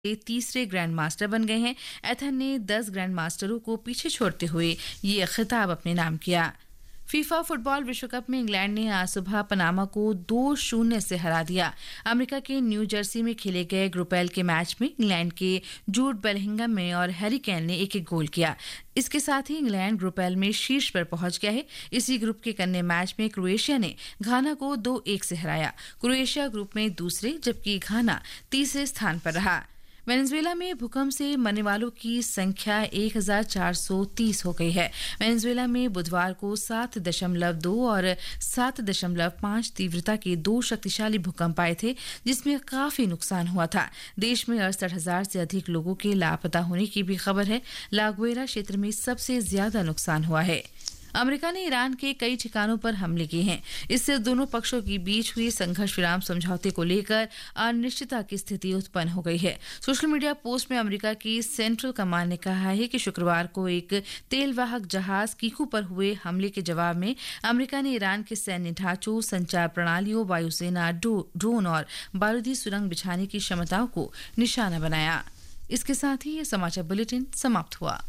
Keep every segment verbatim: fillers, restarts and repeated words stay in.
के तीसरे grand master बन गए हैं। एथन ने दस ग्रैंड मास्टरों को पीछे छोड़ते हुए ये खिताब अपने नाम किया। फीफा फुटबॉल विश्व कप में इंग्लैंड ने आज सुबह पनामा को दो शून्य से हरा दिया। अमेरिका के न्यू जर्सी में खेले गए ग्रुप एल के मैच में इंग्लैंड के जूड बेलिंघम ने और हैरी केन ने एक एक गोल किया। इसके साथ ही इंग्लैंड ग्रुप एल में शीर्ष पर पहुंच गया है। इसी ग्रुप के कन्ने मैच में क्रोएशिया ने घाना को दो एक से हराया। क्रोएशिया ग्रुप में दूसरे जबकि घाना तीसरे स्थान पर रहा। वेनेजुएला में भूकंप से मरने वालों की संख्या एक हजार चार सौ तीस हो गई है। वेनेजुएला में बुधवार को सात दशमलव दो और सात दशमलव पाँच तीव्रता के दो शक्तिशाली भूकंप आए थे, जिसमें काफी नुकसान हुआ था। देश में अड़सठ हजार से अधिक लोगों के लापता होने की भी खबर है। लागुएरा क्षेत्र में सबसे ज्यादा नुकसान हुआ है। अमेरिका ने ईरान के कई ठिकानों पर हमले किए हैं। इससे दोनों पक्षों के बीच हुए संघर्ष विराम समझौते को लेकर अनिश्चितता की स्थिति उत्पन्न हो गई है। सोशल मीडिया पोस्ट में अमेरिका की सेंट्रल कमांड ने कहा है कि शुक्रवार को एक तेलवाहक जहाज कीकू पर हुए हमले के जवाब में अमेरिका ने ईरान के सैन्य ढांचों, संचार प्रणालियों, वायुसेना, ड्रोन और बारूदी सुरंग बिछाने की क्षमताओं को निशाना बनाया। इसके साथ ही ये समाचार बुलेटिन समाप्त हुआ।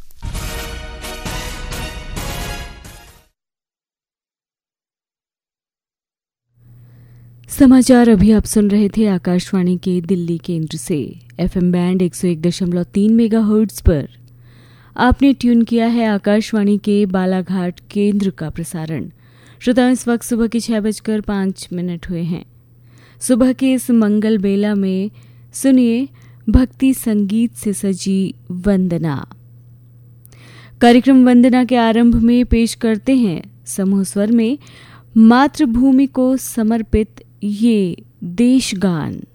समाचार अभी आप सुन रहे थे आकाशवाणी के दिल्ली केंद्र से। एफएम बैंड एक सौ एक दशमलव तीन मेगाहर्ट्ज पर आपने ट्यून किया है आकाशवाणी के बालाघाट केंद्र का प्रसारण। श्रोताओं, इस वक्त सुबह के छह बजकर पाँच मिनट हुए हैं। सुबह के इस मंगल बेला में सुनिए भक्ति संगीत से सजी वंदना। कार्यक्रम वंदना के आरंभ में पेश करते हैं समूह स्वर में मातृभूमि को समर्पित ये देश गान।